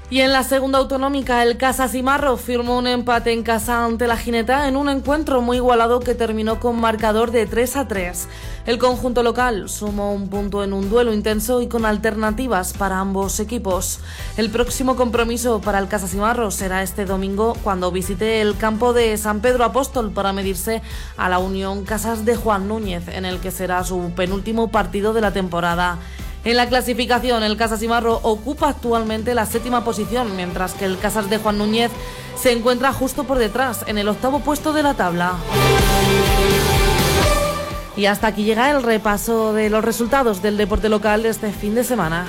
Y en la segunda autonómica, el Casassimarro firmó un empate en casa ante la Gineta en un encuentro muy igualado que terminó con marcador de 3-3. El conjunto local sumó un punto en un duelo intenso y con alternativas para ambos equipos. El próximo compromiso para el Casassimarro será este domingo cuando visite el campo de San Pedro Apóstol para medirse a la Unión Casas de Juan Núñez, en el que será su penúltimo partido de la temporada. En la clasificación, el Casassimarro ocupa actualmente la 7ª posición, mientras que el Casas de Juan Núñez se encuentra justo por detrás, en el 8º puesto de la tabla. Y hasta aquí llega el repaso de los resultados del deporte local de este fin de semana.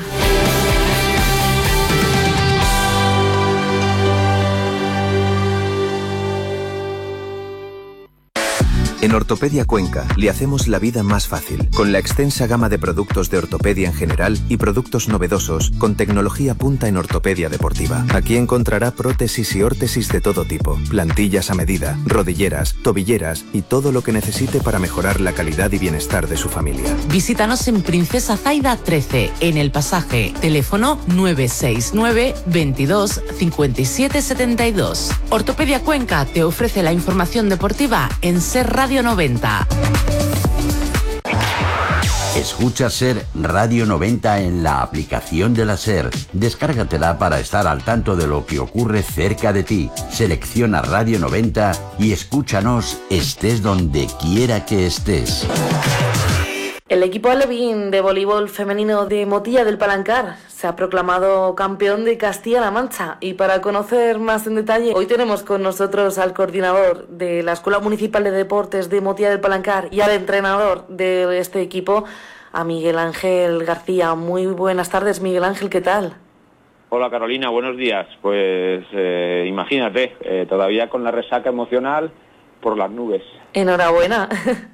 En Ortopedia Cuenca le hacemos la vida más fácil, con la extensa gama de productos de ortopedia en general y productos novedosos con tecnología punta en ortopedia deportiva. Aquí encontrará prótesis y órtesis de todo tipo, plantillas a medida, rodilleras, tobilleras y todo lo que necesite para mejorar la calidad y bienestar de su familia. Visítanos en Princesa Zaida 13, en El Pasaje. Teléfono 969 22 57 72. Ortopedia Cuenca te ofrece la información deportiva en Ser Radio 90. Escucha Ser Radio 90 en la aplicación de la Ser. Descárgatela para estar al tanto de lo que ocurre cerca de ti. Selecciona Radio 90 y escúchanos estés donde quiera que estés. El equipo alevín de voleibol femenino de Motilla del Palancar se ha proclamado campeón de Castilla-La Mancha, y para conocer más en detalle, hoy tenemos con nosotros al coordinador de la Escuela Municipal de Deportes de Motilla del Palancar y al entrenador de este equipo, a Miguel Ángel García. Muy buenas tardes, Miguel Ángel, ¿qué tal? Hola Carolina, buenos días. Pues imagínate, todavía con la resaca emocional por las nubes. Enhorabuena.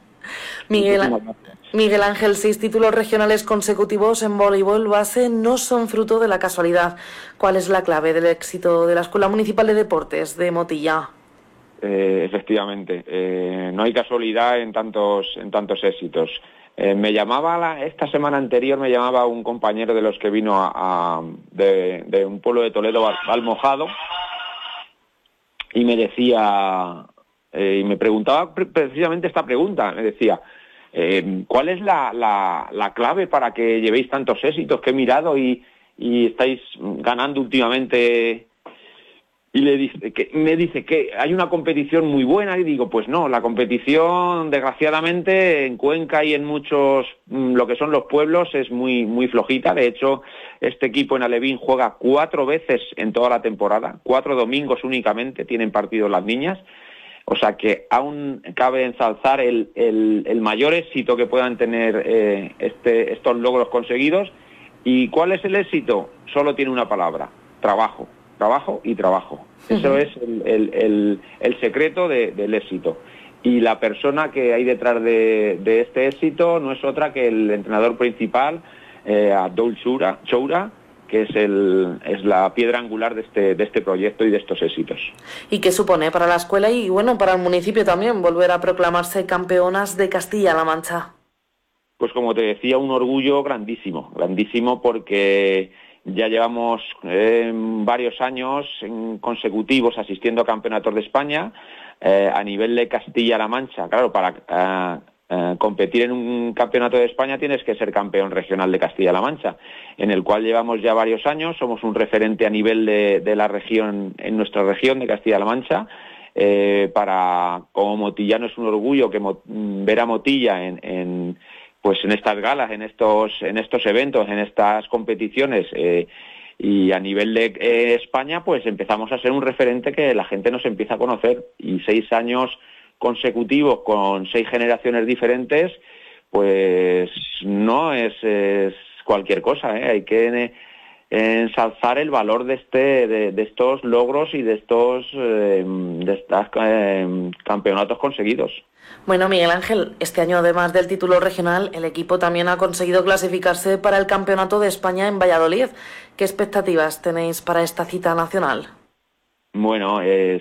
Miguel Ángel, 6 títulos regionales consecutivos en voleibol base no son fruto de la casualidad. ¿Cuál es la clave del éxito de la Escuela Municipal de Deportes de Motilla? Efectivamente, no hay casualidad en tantos éxitos. Esta semana anterior me llamaba un compañero de los que vino de un pueblo de Toledo, Valmojado, y me decía, y me preguntaba precisamente esta pregunta, me decía, ¿cuál es la clave para que llevéis tantos éxitos que he mirado y estáis ganando últimamente? Y me dice que hay una competición muy buena, y digo, pues no, la competición desgraciadamente en Cuenca y en muchos, lo que son los pueblos, es muy, muy flojita. De hecho, este equipo en Alevín juega 4 veces en toda la temporada, 4 domingos únicamente tienen partido las niñas. O sea que aún cabe ensalzar el mayor éxito que puedan tener estos logros conseguidos. ¿Y cuál es el éxito? Solo tiene una palabra: trabajo, trabajo y trabajo. Uh-huh. Eso es el secreto del éxito. Y la persona que hay detrás de este éxito no es otra que el entrenador principal, Abdul Choura, que es la piedra angular de este proyecto y de estos éxitos. ¿Y qué supone para la escuela y bueno, para el municipio también volver a proclamarse campeonas de Castilla-La Mancha? Pues como te decía, un orgullo grandísimo, grandísimo, porque ya llevamos varios años consecutivos asistiendo a campeonatos de España a nivel de Castilla-La Mancha. Claro, para competir en un campeonato de España tienes que ser campeón regional de Castilla-La Mancha, en el cual llevamos ya varios años, somos un referente a nivel de la región, en nuestra región de Castilla-La Mancha. Como motillano es un orgullo ver a Motilla en estas galas, en estos eventos, en estas competiciones, y a nivel de España, pues empezamos a ser un referente que la gente nos empieza a conocer, y 6 años consecutivos con 6 generaciones diferentes, pues no es cualquier cosa, ¿eh? Hay que ensalzar el valor de estos logros y de estos campeonatos conseguidos. Bueno, Miguel Ángel, este año además del título regional, el equipo también ha conseguido clasificarse para el Campeonato de España en Valladolid. ¿Qué expectativas tenéis para esta cita nacional? Bueno,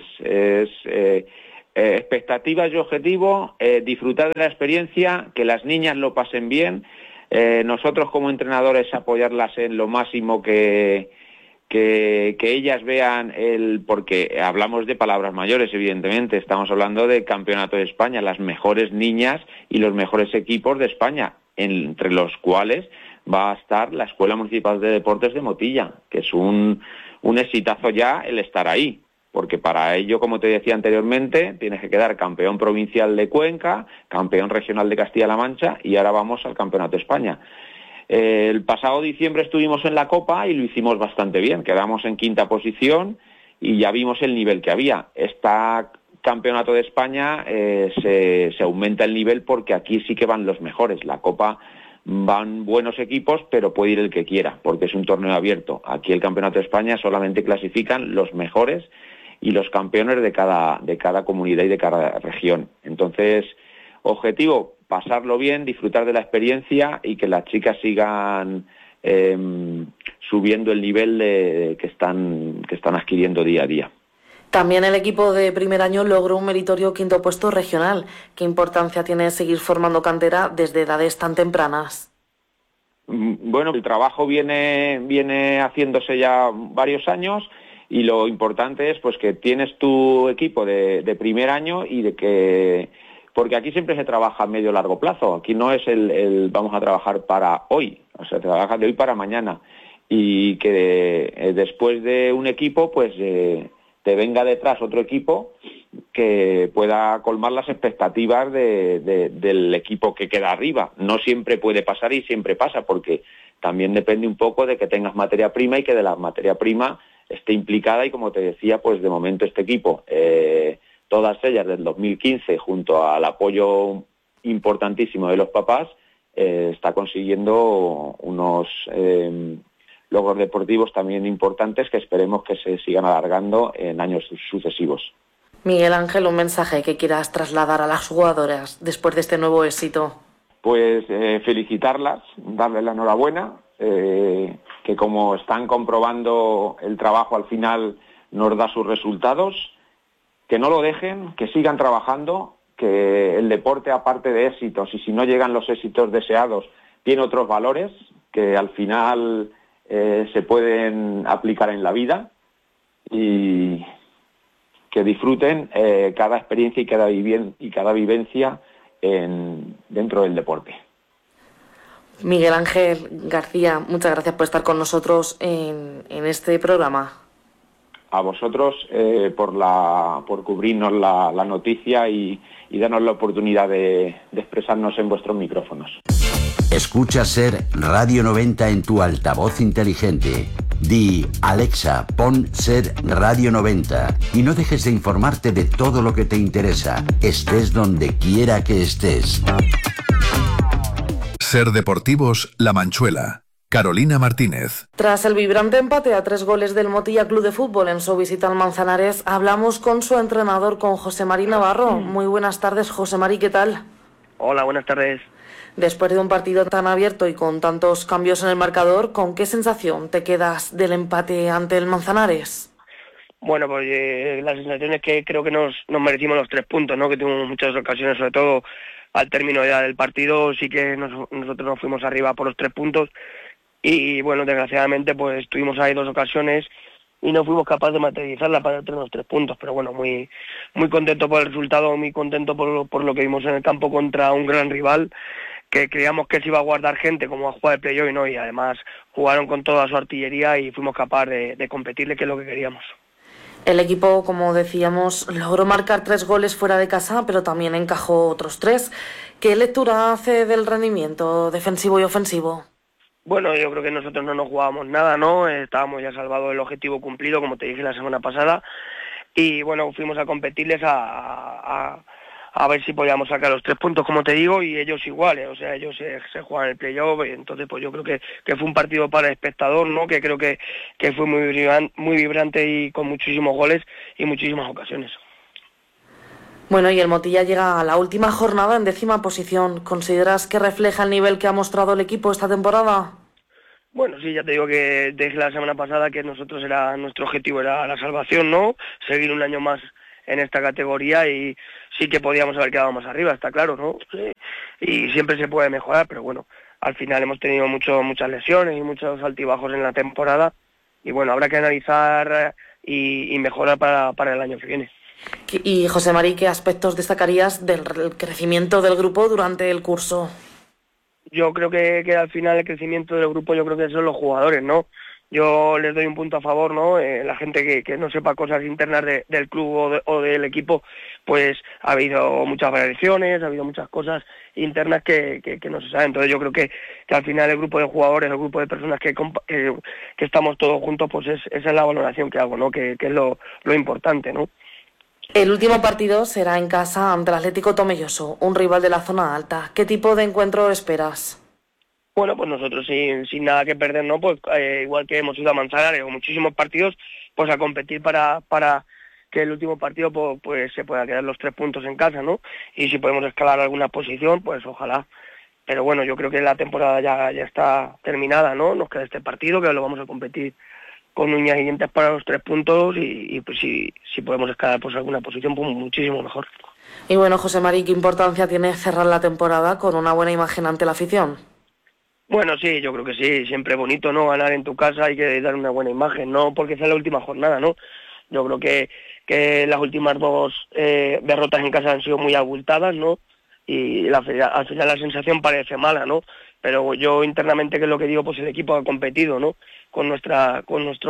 expectativas y objetivo, disfrutar de la experiencia, que las niñas lo pasen bien, nosotros como entrenadores apoyarlas en lo máximo que que ellas vean porque hablamos de palabras mayores, evidentemente, estamos hablando de Campeonato de España, las mejores niñas y los mejores equipos de España, entre los cuales va a estar la Escuela Municipal de Deportes de Motilla, que es un exitazo ya el estar ahí, porque para ello, como te decía anteriormente, tienes que quedar campeón provincial de Cuenca, campeón regional de Castilla-La Mancha y ahora vamos al Campeonato de España. El pasado diciembre estuvimos en la Copa y lo hicimos bastante bien, quedamos en 5ª posición y ya vimos el nivel que había. Este Campeonato de España se aumenta el nivel porque aquí sí que van los mejores. La Copa van buenos equipos, pero puede ir el que quiera, porque es un torneo abierto. Aquí el Campeonato de España solamente clasifican los mejores y los campeones de cada comunidad y de cada región. Entonces, objetivo, pasarlo bien, disfrutar de la experiencia y que las chicas sigan subiendo el nivel que están adquiriendo día a día. También el equipo de primer año logró un meritorio 5º puesto regional. ¿Qué importancia tiene seguir formando cantera desde edades tan tempranas? Bueno, el trabajo viene haciéndose ya varios años y lo importante es pues que tienes tu equipo de primer año y de que... Porque aquí siempre se trabaja a medio largo plazo, aquí no es el vamos a trabajar para hoy, o sea, trabajas de hoy para mañana y que después de un equipo pues te venga detrás otro equipo que pueda colmar las expectativas del equipo que queda arriba. No siempre puede pasar y siempre pasa porque también depende un poco de que tengas materia prima y que de la materia prima esté implicada y como te decía, pues de momento este equipo... todas ellas del 2015, junto al apoyo importantísimo de los papás, está consiguiendo unos logros deportivos también importantes que esperemos que se sigan alargando en años sucesivos. Miguel Ángel, un mensaje que quieras trasladar a las jugadoras después de este nuevo éxito. Pues felicitarlas, darles la enhorabuena, que como están comprobando el trabajo al final nos da sus resultados. Que no lo dejen, que sigan trabajando, que el deporte, aparte de éxitos, y si no llegan los éxitos deseados, tiene otros valores que al final se pueden aplicar en la vida y que disfruten cada experiencia y cada vivencia dentro del deporte. Miguel Ángel García, muchas gracias por estar con nosotros en este programa. A vosotros por cubrirnos la noticia y darnos la oportunidad de expresarnos en vuestros micrófonos. Escucha Ser Radio 90 en tu altavoz inteligente. Di, Alexa, pon Ser Radio 90 y no dejes de informarte de todo lo que te interesa, estés donde quiera que estés. Ser Deportivos La Manchuela. Carolina Martínez. Tras el vibrante empate a 3 goles del Motilla Club de Fútbol en su visita al Manzanares, hablamos con su entrenador, con José Mari Navarro. Muy buenas tardes, José Mari, ¿qué tal? Hola, buenas tardes. Después de un partido tan abierto y con tantos cambios en el marcador, ¿con qué sensación te quedas del empate ante el Manzanares? Bueno, pues la sensación es que creo que nos merecimos los 3 puntos, ¿no? Que tuvimos muchas ocasiones, sobre todo al término ya del partido, sí que nosotros nos fuimos arriba por los 3 puntos. Y bueno, desgraciadamente pues tuvimos ahí 2 ocasiones y no fuimos capaces de materializarla para tener los 3 puntos, pero bueno, muy contento por el resultado, muy contento por lo que vimos en el campo contra un gran rival, que creíamos que se iba a guardar gente como a jugar de playoff y no, y además jugaron con toda su artillería y fuimos capaces de competirle, que es lo que queríamos. El equipo, como decíamos, logró marcar 3 goles fuera de casa, pero también encajó otros 3. ¿Qué lectura hace del rendimiento defensivo y ofensivo? Bueno, yo creo que nosotros no nos jugábamos nada, ¿no? Estábamos ya salvados del objetivo cumplido, como te dije la semana pasada, y bueno, fuimos a competirles a ver si podíamos sacar los 3 puntos, como te digo, y ellos iguales, o sea, ellos se juegan el playoff, y entonces pues yo creo que fue un partido para el espectador, ¿no? Que creo que fue muy vibrante y con muchísimos goles y muchísimas ocasiones. Bueno, y el Motilla llega a la última jornada en 10ª posición. ¿Consideras que refleja el nivel que ha mostrado el equipo esta temporada? Bueno, sí, ya te digo que desde la semana pasada que nuestro objetivo era la salvación, ¿no? Seguir un año más en esta categoría y sí que podíamos haber quedado más arriba, está claro, ¿no? Sí. Y siempre se puede mejorar, pero bueno, al final hemos tenido muchas lesiones y muchos altibajos en la temporada bueno, habrá que analizar y mejorar para el año que viene. Y José Mari, ¿qué aspectos destacarías del crecimiento del grupo durante el curso? Yo creo que al final el crecimiento del grupo, yo creo que son los jugadores, ¿no? Yo les doy un punto a favor, ¿no? La gente que no sepa cosas internas del club o del equipo, pues ha habido muchas variaciones, ha habido muchas cosas internas que no se saben. Entonces yo creo que al final el grupo de jugadores, el grupo de personas que estamos todos juntos, pues esa es la valoración que hago, ¿no? Que es lo importante, ¿no? El último partido será en casa ante el Atlético Tomelloso, un rival de la zona alta. ¿Qué tipo de encuentro esperas? Bueno, pues nosotros sin nada que perder, ¿no? Pues igual que hemos ido a Manzanares o muchísimos partidos, pues a competir para que el último partido pues se pueda quedar los 3 puntos en casa, ¿no? Y si podemos escalar alguna posición, pues ojalá. Pero bueno, yo creo que la temporada ya está terminada, ¿no? Nos queda este partido que lo vamos a competir con uñas y dientes para los 3 puntos y pues si podemos escalar pues alguna posición, pues muchísimo mejor. Y bueno, José Mari, ¿qué importancia tiene cerrar la temporada con una buena imagen ante la afición? Bueno, sí, yo creo que sí, siempre bonito, ¿no? Ganar en tu casa, hay que dar una buena imagen, ¿no? Porque esa es la última jornada, ¿no? Yo creo que las últimas 2 derrotas en casa han sido muy abultadas, ¿no? Y al final la sensación parece mala, ¿no? Pero yo internamente, que es lo que digo, pues el equipo ha competido, ¿no? Con nuestras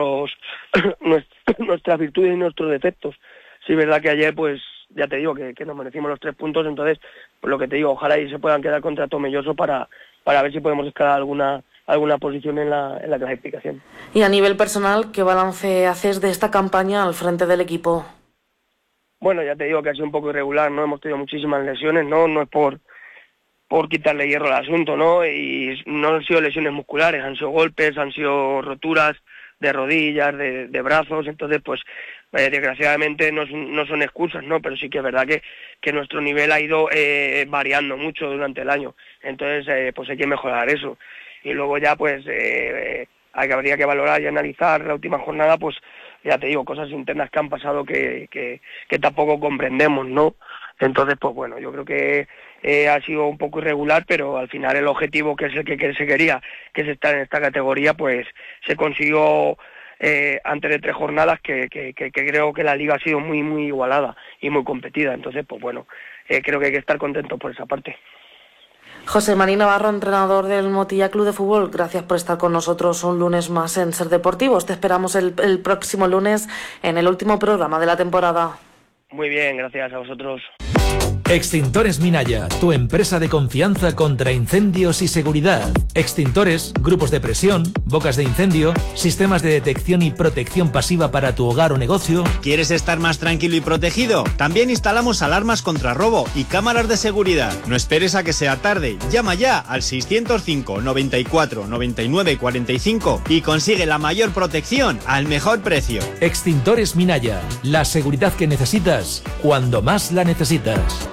virtudes y nuestros defectos. Sí, verdad que ayer, pues ya te digo que nos merecimos los 3 puntos, entonces, pues lo que te digo, ojalá y se puedan quedar contra Tomelloso para ver si podemos escalar alguna posición en la clasificación. Y a nivel personal, ¿qué balance haces de esta campaña al frente del equipo? Bueno, ya te digo que ha sido un poco irregular, ¿no? Hemos tenido muchísimas lesiones, no es por quitarle hierro al asunto, ¿no? Y no han sido lesiones musculares, han sido golpes, han sido roturas de rodillas, de brazos, entonces pues desgraciadamente no son excusas, ¿no? Pero sí que es verdad que nuestro nivel ha ido variando mucho durante el año, entonces pues hay que mejorar eso. Y luego ya pues habría que valorar y analizar la última jornada, pues ya te digo, cosas internas que han pasado que tampoco comprendemos, ¿no? Entonces pues bueno, yo creo que ha sido un poco irregular, pero al final el objetivo, que es el que se quería, que es estar en esta categoría, pues se consiguió antes de 3 jornadas que creo que la liga ha sido muy muy igualada y muy competida. Entonces pues bueno, creo que hay que estar contentos por esa parte. José Mari Navarro, entrenador del Motilla Club de Fútbol, gracias por estar con nosotros un lunes más en Ser Deportivos. Te esperamos el próximo lunes en el último programa de la temporada. Muy bien, gracias a vosotros. Extintores Minaya, tu empresa de confianza contra incendios y seguridad. Extintores, grupos de presión, bocas de incendio, sistemas de detección y protección pasiva para tu hogar o negocio. ¿Quieres estar más tranquilo y protegido? También instalamos alarmas contra robo y cámaras de seguridad. No esperes a que sea tarde. Llama ya al 605 94 99 45 y consigue la mayor protección al mejor precio. Extintores Minaya, la seguridad que necesitas cuando más la necesitas.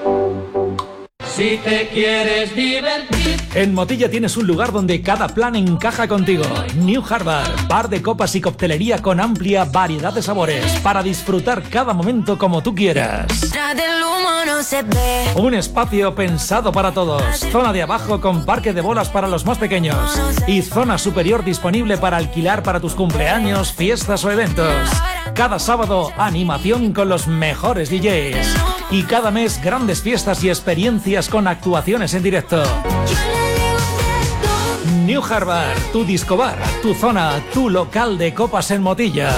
Si te quieres divertir. En Motilla tienes un lugar donde cada plan encaja contigo. New Harvard, bar de copas y coctelería con amplia variedad de sabores para disfrutar cada momento como tú quieras. Un espacio pensado para todos. Zona de abajo con parque de bolas para los más pequeños. Y zona superior disponible para alquilar para tus cumpleaños, fiestas o eventos. Cada sábado, animación con los mejores DJs. Y cada mes, grandes fiestas y experiencias con actuaciones en directo. New Harvard, tu disco bar, tu zona, tu local de copas en Motilla.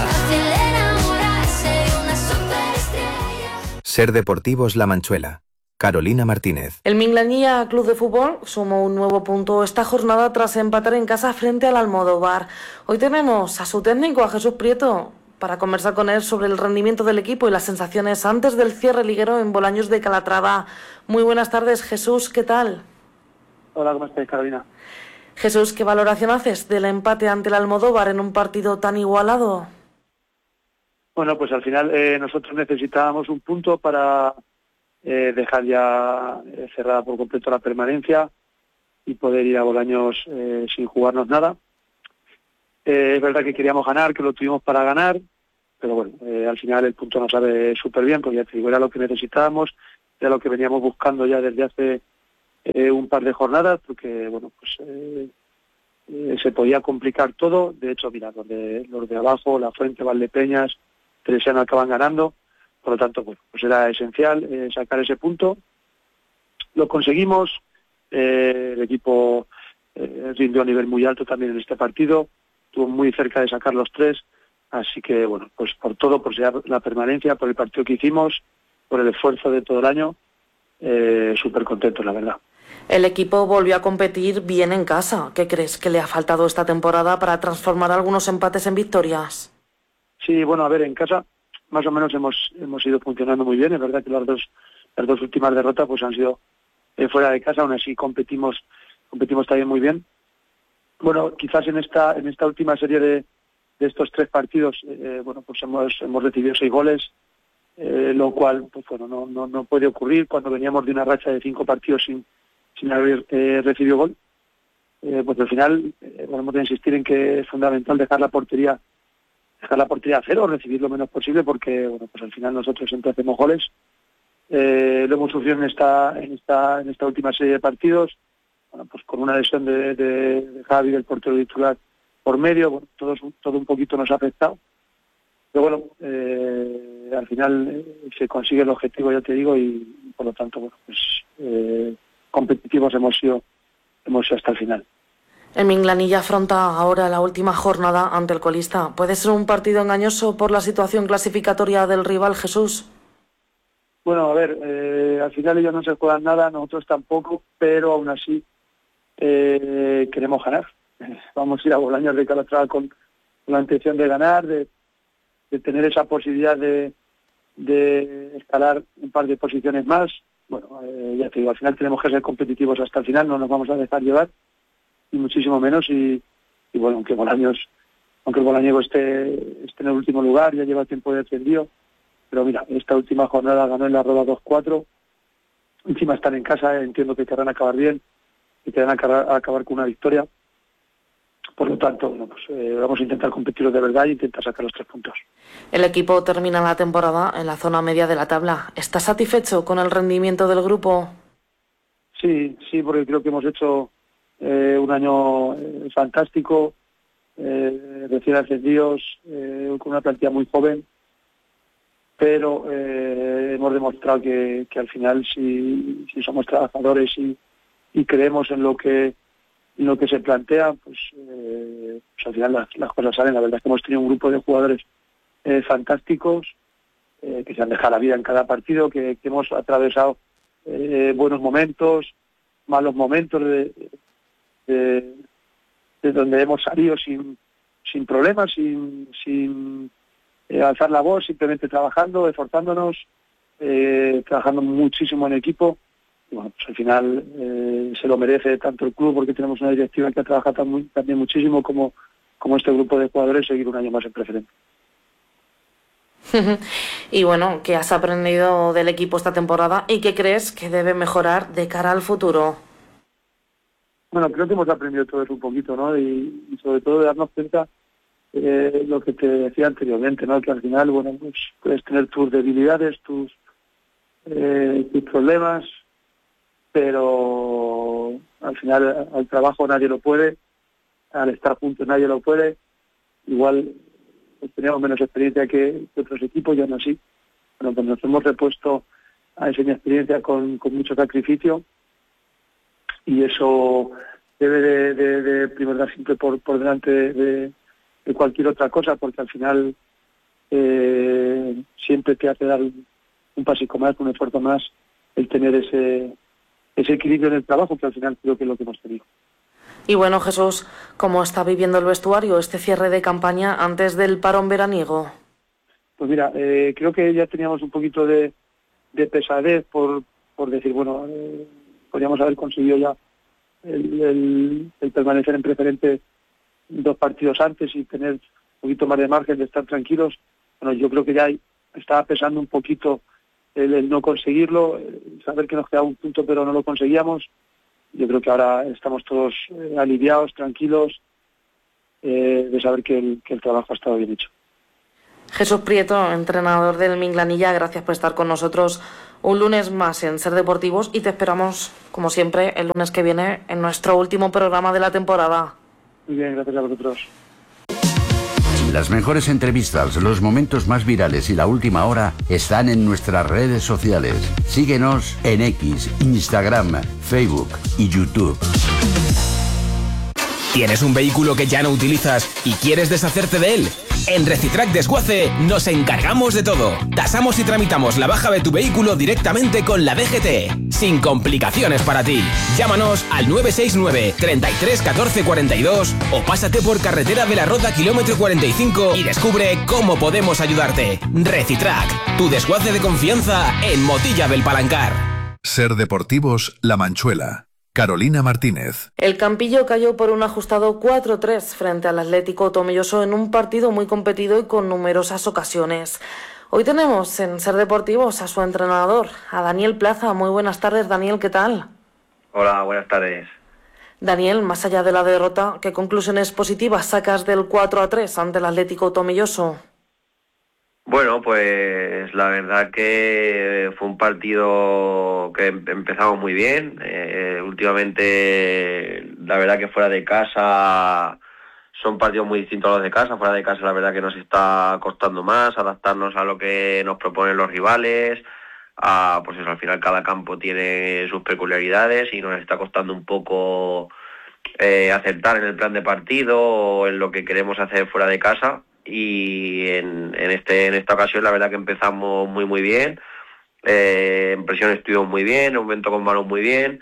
Ser Deportivos La Manchuela. Carolina Martínez. El Minglanilla Club de Fútbol sumó un nuevo punto esta jornada tras empatar en casa frente al Almodóvar. Hoy tenemos a su técnico, a Jesús Prieto, para conversar con él sobre el rendimiento del equipo y las sensaciones antes del cierre liguero en Bolaños de Calatrava. Muy buenas tardes, Jesús, ¿qué tal? Hola, ¿cómo estás, Carolina? Jesús, ¿qué valoración haces del empate ante el Almodóvar en un partido tan igualado? Bueno, pues al final nosotros necesitábamos un punto para dejar ya cerrada por completo la permanencia y poder ir a Bolaños sin jugarnos nada. Es verdad que queríamos ganar, que lo tuvimos para ganar, pero bueno, al final el punto nos sabe súper bien, porque ya te digo, era lo que necesitábamos, era lo que veníamos buscando ya desde hace un par de jornadas, porque bueno, pues se podía complicar todo. De hecho, mira, los de abajo, La Fuente, Valdepeñas, Teresiano acaban ganando. Por lo tanto, bueno, pues era esencial sacar ese punto. Lo conseguimos. El equipo rindió a nivel muy alto también en este partido. Estuvo muy cerca de sacar los 3. Así que, bueno, pues por todo, por la permanencia, por el partido que hicimos, por el esfuerzo de todo el año, súper contentos, la verdad. El equipo volvió a competir bien en casa. ¿Qué crees que le ha faltado esta temporada para transformar algunos empates en victorias? Sí, bueno, a ver, en casa más o menos hemos ido funcionando muy bien. Es verdad que las dos últimas derrotas pues han sido fuera de casa, aún así competimos también muy bien. Bueno, quizás en esta última serie de estos 3 partidos, bueno, pues hemos recibido 6 goles, lo cual, pues bueno, no puede ocurrir cuando veníamos de una racha de 5 partidos sin haber recibido gol. Pues al final vamos a insistir en que es fundamental dejar la portería a cero, recibir lo menos posible, porque bueno, pues al final nosotros siempre hacemos goles. Lo hemos sufrido en esta última serie de partidos, bueno, pues con una lesión de Javi, del portero titular, por medio. Bueno, todo un poquito nos ha afectado. Pero bueno, al final se consigue el objetivo, ya te digo, y por lo tanto, bueno, pues competitivos hemos sido hasta el final. El Minglanilla afronta ahora la última jornada ante el colista. ¿Puede ser un partido engañoso por la situación clasificatoria del rival, Jesús? Bueno, a ver, al final ellos no se juegan nada, nosotros tampoco, pero aún así queremos ganar. Vamos a ir a Bolaños de Calatrava con la intención de ganar, de tener esa posibilidad de escalar un par de posiciones más. Bueno, ya te digo, al final tenemos que ser competitivos hasta el final, no nos vamos a dejar llevar, y muchísimo menos. Y bueno, aunque el Bolañego esté en el último lugar, ya lleva tiempo descendido, pero mira, esta última jornada ganó en la Roda 2-4, encima están en casa, entiendo que querrán acabar bien, y querrán acabar con una victoria. Por lo tanto, bueno, pues, vamos a intentar competir de verdad e intentar sacar los 3 puntos. El equipo termina la temporada en la zona media de la tabla. ¿Estás satisfecho con el rendimiento del grupo? Sí, porque creo que hemos hecho un año fantástico, recién ascendidos, con una plantilla muy joven, pero hemos demostrado que al final si somos trabajadores y creemos en lo que se plantea, pues al final las cosas salen. La verdad es que hemos tenido un grupo de jugadores fantásticos, que se han dejado la vida en cada partido, que hemos atravesado buenos momentos, malos momentos de donde hemos salido sin problemas, sin alzar la voz, simplemente trabajando, esforzándonos, trabajando muchísimo en equipo. Y bueno, pues al final se lo merece tanto el club, porque tenemos una directiva que ha trabajado también muchísimo, como este grupo de jugadores, seguir un año más en preferente. Y bueno, ¿qué has aprendido del equipo esta temporada y qué crees que debe mejorar de cara al futuro? Bueno, creo que hemos aprendido todo eso un poquito, ¿no? Y sobre todo de darnos cuenta lo que te decía anteriormente, ¿no? Que al final, bueno, pues puedes tener tus debilidades, tus problemas, pero al final al trabajo nadie lo puede, al estar juntos nadie lo puede. Igual pues, teníamos menos experiencia que otros equipos, y aún así, bueno, pues nos hemos repuesto a esa experiencia con mucho sacrificio, y eso debe de primordial siempre por delante de cualquier otra cosa, porque al final siempre te hace dar un pasico más, un esfuerzo más, el tener ese equilibrio en el trabajo, que al final creo que es lo que hemos tenido. Y bueno, Jesús, ¿cómo está viviendo el vestuario este cierre de campaña antes del parón veraniego? Pues mira, creo que ya teníamos un poquito de pesadez por decir, bueno, podríamos haber conseguido ya el permanecer en preferente 2 partidos antes y tener un poquito más de margen de estar tranquilos. Bueno, yo creo que ya estaba pesando un poquito el no conseguirlo, saber que nos quedaba un punto pero no lo conseguíamos. Yo creo que ahora estamos todos aliviados, tranquilos, de saber que el trabajo ha estado bien hecho. Jesús Prieto, entrenador del Minglanilla, gracias por estar con nosotros un lunes más en Ser Deportivos, y te esperamos, como siempre, el lunes que viene en nuestro último programa de la temporada. Muy bien, gracias a vosotros. Las mejores entrevistas, los momentos más virales y la última hora están en nuestras redes sociales. Síguenos en X, Instagram, Facebook y YouTube. ¿Tienes un vehículo que ya no utilizas y quieres deshacerte de él? En Recitrac Desguace nos encargamos de todo. Tasamos y tramitamos la baja de tu vehículo directamente con la DGT, sin complicaciones para ti. Llámanos al 969 33 14 42 o pásate por Carretera de la Roda kilómetro 45 y descubre cómo podemos ayudarte. Recitrac, tu desguace de confianza en Motilla del Palancar. Ser Deportivos La Manchuela. Carolina Martínez. El Campillo cayó por un ajustado 4-3 frente al Atlético Tomelloso en un partido muy competido y con numerosas ocasiones. Hoy tenemos en Ser Deportivos a su entrenador, a Daniel Plaza. Muy buenas tardes, Daniel, ¿qué tal? Hola, buenas tardes. Daniel, más allá de la derrota, ¿qué conclusiones positivas sacas del 4-3 ante el Atlético Tomelloso? Bueno, pues la verdad que fue un partido que empezamos muy bien. Últimamente, la verdad que fuera de casa son partidos muy distintos a los de casa. Fuera de casa la verdad que nos está costando más adaptarnos a lo que nos proponen los rivales. Pues eso, al final cada campo tiene sus peculiaridades y nos está costando un poco acertar en el plan de partido o en lo que queremos hacer fuera de casa. Y en esta ocasión la verdad que empezamos muy bien, en presión estuvimos muy bien, en un momento con balón muy bien,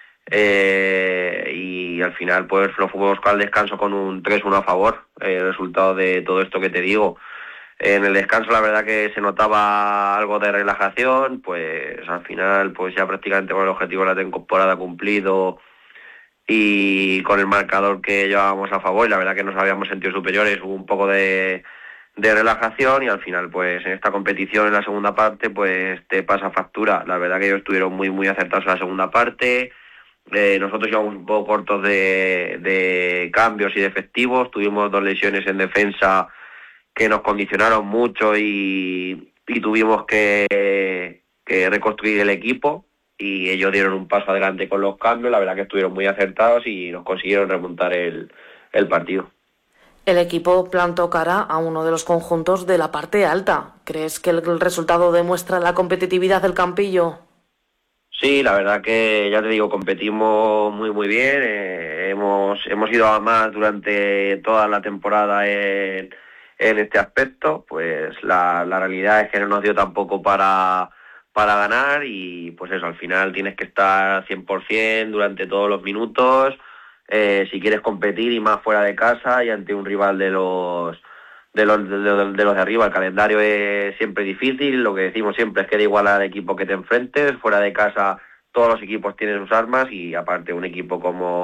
y al final pues lo fuimos al descanso con un 3-1 a favor, el resultado de todo esto que te digo. En el descanso la verdad que se notaba algo de relajación, pues al final pues ya prácticamente con el objetivo de la temporada cumplido y con el marcador que llevábamos a favor, y la verdad que nos habíamos sentido superiores, hubo un poco de relajación y al final pues en esta competición en la segunda parte pues te pasa factura. La verdad que ellos estuvieron muy acertados en la segunda parte, nosotros íbamos un poco cortos de cambios y de efectivos, tuvimos 2 lesiones en defensa que nos condicionaron mucho y tuvimos que reconstruir el equipo. Y ellos dieron un paso adelante con los cambios, la verdad que estuvieron muy acertados y nos consiguieron remontar el partido. El equipo plantó cara a uno de los conjuntos de la parte alta. ¿Crees que el resultado demuestra la competitividad del Campillo? Sí, la verdad que ya te digo, competimos muy bien, hemos ido a más durante toda la temporada en este aspecto, pues la realidad es que no nos dio tampoco para ganar y pues eso, al final tienes que estar 100% durante todos los minutos si quieres competir y más fuera de casa y ante un rival de los de arriba. El calendario es siempre difícil, lo que decimos siempre es que da igual al equipo que te enfrentes, fuera de casa todos los equipos tienen sus armas y aparte un equipo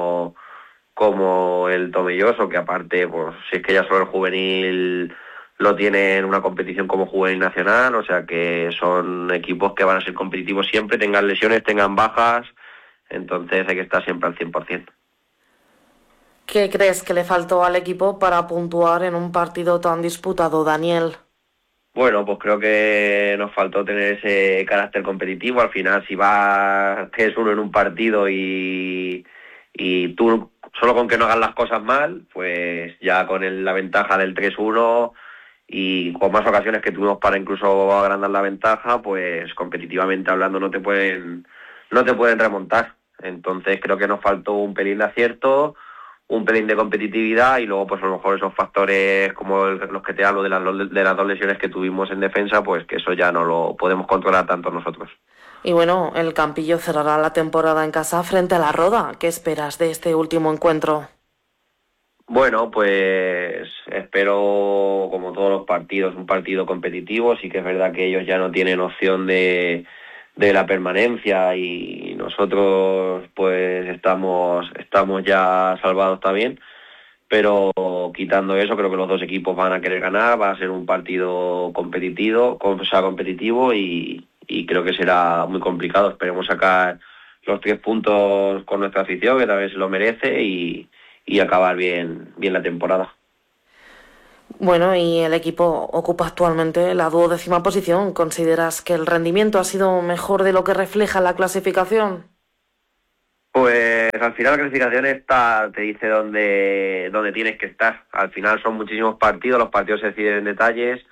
como el Tomelloso, que aparte pues si es que ya solo el juvenil lo tiene en una competición como juvenil nacional, o sea que son equipos que van a ser competitivos siempre, tengan lesiones, tengan bajas, entonces hay que estar siempre al 100%. ¿Qué crees que le faltó al equipo para puntuar en un partido tan disputado, Daniel? Bueno, pues creo que nos faltó tener ese carácter competitivo. Al final, si vas 3-1 en un partido y tú solo con que no hagas las cosas mal, pues ya con la ventaja del 3-1 y con más ocasiones que tuvimos para incluso agrandar la ventaja, pues competitivamente hablando no te pueden remontar. Entonces creo que nos faltó un pelín de acierto, un pelín de competitividad y luego pues a lo mejor esos factores como los que te hablo de las 2 lesiones que tuvimos en defensa, pues que eso ya no lo podemos controlar tanto nosotros. Y bueno, el Campillo cerrará la temporada en casa frente a la Roda. ¿Qué esperas de este último encuentro? Bueno, pues espero, como todos los partidos, un partido competitivo. Sí que es verdad que ellos ya no tienen opción de la permanencia y nosotros pues estamos ya salvados también. Pero quitando eso, creo que los 2 equipos van a querer ganar, va a ser un partido competitivo y creo que será muy complicado. Esperemos sacar los 3 puntos con nuestra afición, que también se lo merece, y acabar bien la temporada. Bueno, y el equipo ocupa actualmente la 12ª posición. ¿Consideras que el rendimiento ha sido mejor de lo que refleja la clasificación? Pues Pues al final la clasificación te dice dónde tienes que estar. Al final son muchísimos partidos, los partidos se deciden en detalles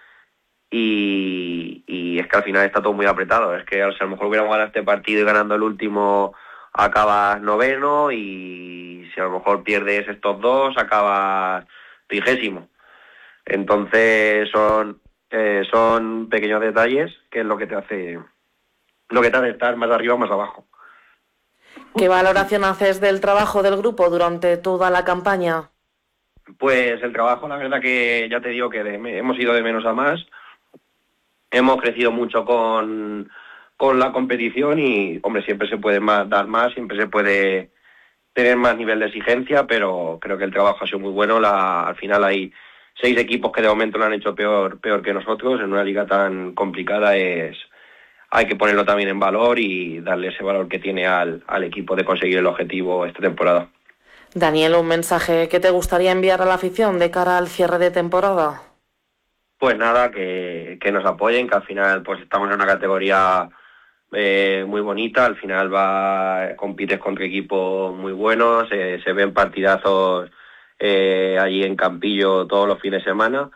y es que al final está todo muy apretado. Es que a lo mejor hubiéramos ganado este partido y ganando el último acabas 9º y si a lo mejor pierdes estos 2 acabas 30º. Entonces son pequeños detalles que es lo que te hace estar más arriba o más abajo. ¿Qué valoración haces del trabajo del grupo durante toda la campaña? Pues el trabajo, la verdad que ya te digo que hemos ido de menos a más. Hemos crecido mucho con la competición y, hombre, siempre se puede dar más, siempre se puede tener más nivel de exigencia, pero creo que el trabajo ha sido muy bueno. Al final hay 6 equipos que de momento lo han hecho peor que nosotros. En una liga tan complicada hay que ponerlo también en valor y darle ese valor que tiene al equipo de conseguir el objetivo esta temporada. Daniel, ¿un mensaje que te gustaría enviar a la afición de cara al cierre de temporada? Pues nada, que nos apoyen, que al final pues estamos en una categoría muy bonita. Al final compites contra equipos muy buenos, se ven partidazos allí en Campillo todos los fines de semana.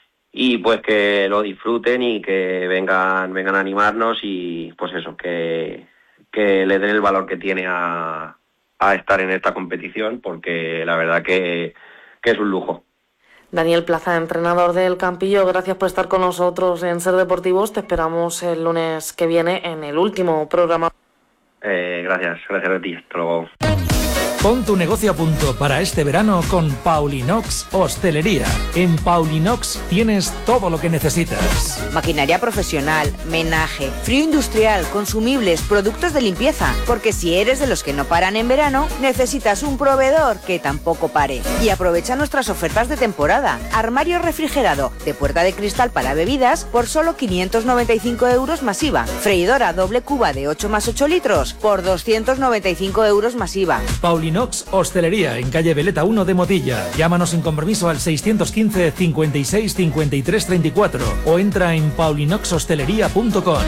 Y pues que lo disfruten y que vengan a animarnos y pues eso, que le den el valor que tiene a estar en esta competición, porque la verdad que es un lujo. Daniel Plaza, entrenador del Campillo, gracias por estar con nosotros en Ser Deportivos. Te esperamos el lunes que viene en el último programa. Gracias a ti. Hasta luego. Pon tu negocio a punto para este verano con Paulinox Hostelería. En Paulinox tienes todo lo que necesitas. Maquinaria profesional, menaje, frío industrial, consumibles, productos de limpieza. Porque si eres de los que no paran en verano, necesitas un proveedor que tampoco pare. Y aprovecha nuestras ofertas de temporada. Armario refrigerado de puerta de cristal para bebidas por solo 595 euros más IVA. Freidora doble cuba de 8 más 8 litros por 295 euros más IVA. Paulinox Hostelería, en calle Veleta 1 de Motilla. Llámanos sin compromiso al 615 56 53 34 o entra en paulinoxhostelería.com.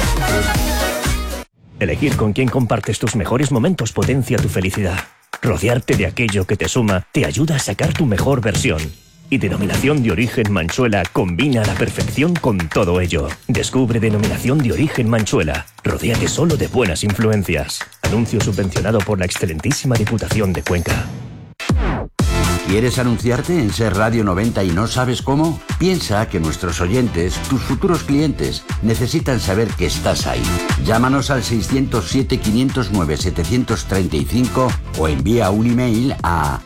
Elegir con quién compartes tus mejores momentos potencia tu felicidad. Rodearte de aquello que te suma te ayuda a sacar tu mejor versión. Y Denominación de Origen Manchuela combina a la perfección con todo ello. Descubre Denominación de Origen Manchuela. Rodéate solo de buenas influencias. Anuncio subvencionado por la excelentísima Diputación de Cuenca. ¿Quieres anunciarte en Ser Radio 90 y no sabes cómo? Piensa que nuestros oyentes, tus futuros clientes, necesitan saber que estás ahí. Llámanos al 607-509-735 o envía un email a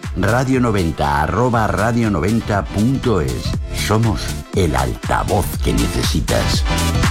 radio90@radio90.es. Somos el altavoz que necesitas.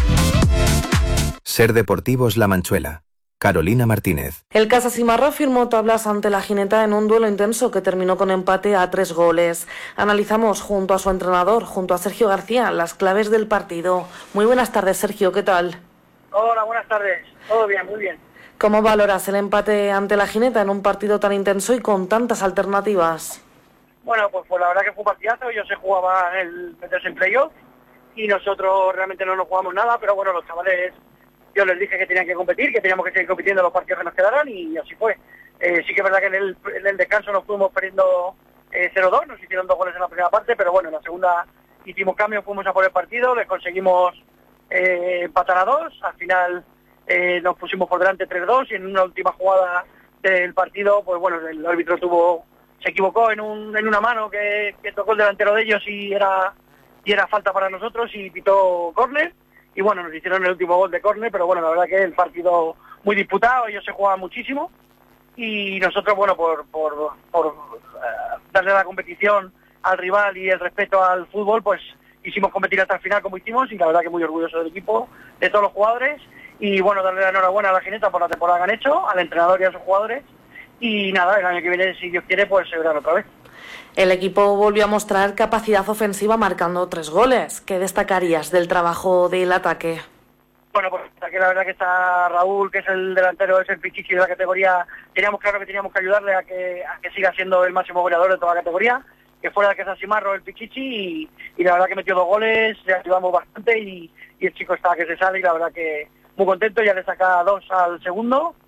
Ser Deportivos La Manchuela. Carolina Martínez. El Casa Cimarro firmó tablas ante la Gineta en un duelo intenso que terminó con empate a 3 goles. Analizamos junto a su entrenador, junto a Sergio García, las claves del partido. Muy buenas tardes, Sergio, ¿qué tal? Hola, buenas tardes. Todo bien, muy bien. ¿Cómo valoras el empate ante la Gineta en un partido tan intenso y con tantas alternativas? Bueno, pues la verdad que fue un partidazo. Ellos se jugaban el meterse en playoff y nosotros realmente no nos jugamos nada, pero bueno, los chavales... Yo les dije que tenían que competir, que teníamos que seguir compitiendo los partidos que nos quedaran y así fue. Sí que es verdad que en el descanso nos fuimos perdiendo 0-2, nos hicieron 2 goles en la primera parte, pero bueno, en la segunda hicimos cambios, fuimos a por el partido, les conseguimos empatar a 2, al final nos pusimos por delante 3-2 y en una última jugada del partido, pues bueno, el árbitro se equivocó en una mano que tocó el delantero de ellos y era falta para nosotros y pitó córner. Y bueno, nos hicieron el último gol de córner, pero bueno, la verdad que el partido muy disputado, ellos se jugaban muchísimo y nosotros, bueno, por darle la competición al rival y el respeto al fútbol, pues hicimos competir hasta el final como hicimos y la verdad que muy orgulloso del equipo, de todos los jugadores y bueno, darle la enhorabuena a la Gineta por la temporada que han hecho, al entrenador y a sus jugadores y nada, el año que viene, si Dios quiere, pues se verán otra vez. El equipo volvió a mostrar capacidad ofensiva marcando 3 goles. ¿Qué destacarías del trabajo del ataque? Bueno, pues aquí la verdad que está Raúl, que es el delantero, es el pichichi de la categoría. Teníamos claro que teníamos que ayudarle a que siga siendo el máximo goleador de toda la categoría, que fuera el Casa Cimarro el pichichi y la verdad que metió 2 goles, le ayudamos bastante y el chico está que se sale y la verdad que muy contento, ya le saca 2 al segundo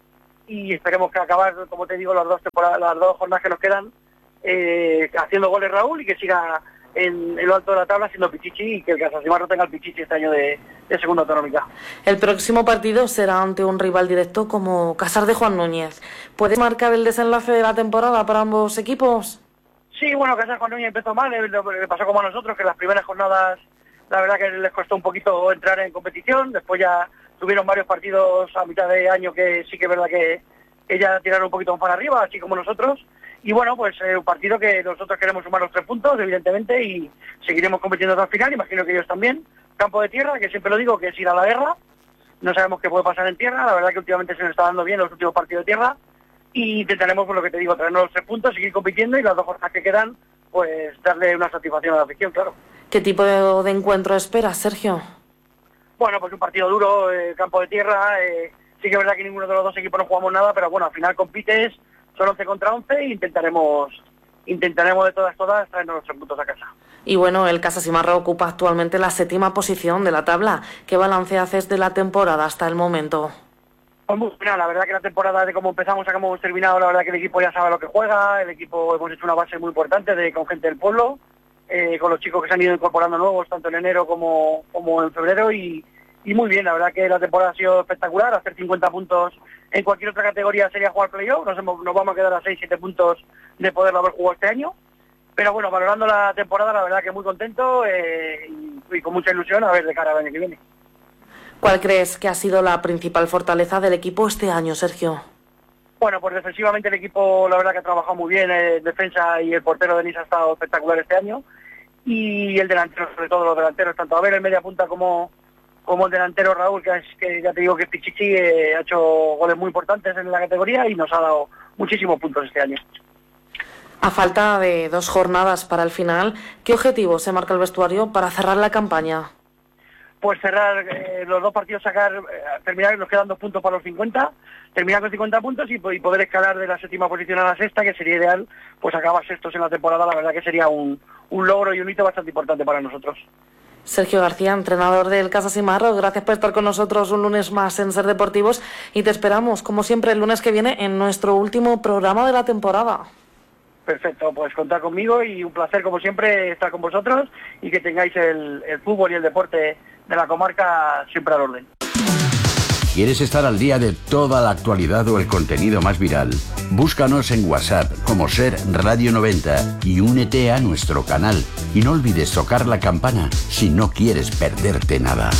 y esperemos que acabar, como te digo, las dos jornadas que nos quedan haciendo goles Raúl y que siga en lo alto de la tabla siendo Pichichi y que el Casasimarro tenga el Pichichi este año de segunda autonómica. El próximo partido será ante un rival directo como Casar de Juan Núñez. ¿Puedes marcar el desenlace de la temporada para ambos equipos? Sí, bueno, Casar Juan Núñez empezó mal, le pasó como a nosotros, que las primeras jornadas la verdad que les costó un poquito entrar en competición, después ya tuvieron varios partidos a mitad de año que sí que es verdad que ya tiraron un poquito para arriba, así como nosotros. Y bueno, pues un partido que nosotros queremos sumar los 3 puntos, evidentemente, y seguiremos compitiendo hasta el final, imagino que ellos también. Campo de tierra, que siempre lo digo, que es ir a la guerra. No sabemos qué puede pasar en tierra, la verdad que últimamente se nos está dando bien los últimos partidos de tierra. Y intentaremos, por lo que te digo, traernos los 3 puntos, seguir compitiendo y las 2 jornadas que quedan, pues darle una satisfacción a la afición, claro. ¿Qué tipo de encuentro esperas, Sergio? Bueno, pues un partido duro, campo de tierra. Sí que es verdad que ninguno de los dos equipos no jugamos nada, pero bueno, al final compites. Son 11 contra 11 e intentaremos de todas traernos los 3 puntos a casa. Y bueno, el Casasimarro ocupa actualmente la 7ª posición de la tabla. ¿Qué balance haces de la temporada hasta el momento? Pues muy buena, la verdad que la temporada de cómo empezamos a cómo hemos terminado, la verdad que el equipo ya sabe lo que juega, el equipo hemos hecho una base muy importante con gente del pueblo, con los chicos que se han ido incorporando nuevos, tanto en enero como en febrero, y muy bien, la verdad que la temporada ha sido espectacular, hacer 50 puntos en cualquier otra categoría sería jugar playoff, nos vamos a quedar a 6-7 puntos de poderlo haber jugado este año, pero bueno, valorando la temporada, la verdad que muy contento y con mucha ilusión a ver de cara al año que viene. ¿Cuál crees que ha sido la principal fortaleza del equipo este año, Sergio? Bueno, pues defensivamente el equipo la verdad que ha trabajado muy bien, defensa y el portero Denis ha estado espectacular este año, y el delantero, sobre todo los delanteros, tanto a ver el media punta como el delantero Raúl, que ya te digo que Pichichi ha hecho goles muy importantes en la categoría y nos ha dado muchísimos puntos este año. A falta de 2 jornadas para el final, ¿qué objetivo se marca el vestuario para cerrar la campaña? Pues cerrar los 2 partidos, terminar, nos quedan 2 puntos para los 50, terminar con 50 puntos y poder escalar de la 7ª posición a la 6ª, que sería ideal, pues acabar sextos en la temporada, la verdad que sería un logro y un hito bastante importante para nosotros. Sergio García, entrenador del Casasimarro, gracias por estar con nosotros un lunes más en Ser Deportivos y te esperamos, como siempre, el lunes que viene en nuestro último programa de la temporada. Perfecto, pues contar conmigo y un placer, como siempre, estar con vosotros y que tengáis el fútbol y el deporte de la comarca siempre al orden. ¿Quieres estar al día de toda la actualidad o el contenido más viral? Búscanos en WhatsApp como Ser Radio 90 y únete a nuestro canal. Y no olvides tocar la campana si no quieres perderte nada.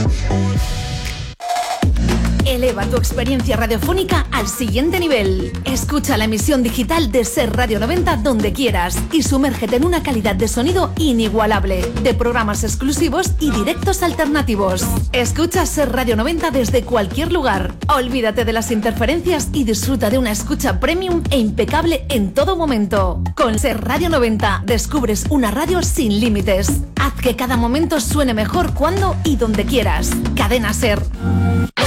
Eleva tu experiencia radiofónica al siguiente nivel. Escucha la emisión digital de Ser Radio 90 donde quieras y sumérgete en una calidad de sonido inigualable, de programas exclusivos y directos alternativos. Escucha Ser Radio 90 desde cualquier lugar. Olvídate de las interferencias y disfruta de una escucha premium e impecable en todo momento. Con Ser Radio 90 descubres una radio sin límites. Haz que cada momento suene mejor cuando y donde quieras. Cadena Ser.